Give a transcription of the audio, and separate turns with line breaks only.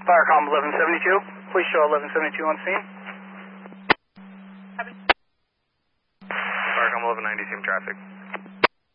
Firecom 1172. Please show 1172 on scene.
Firecom 1190, same traffic.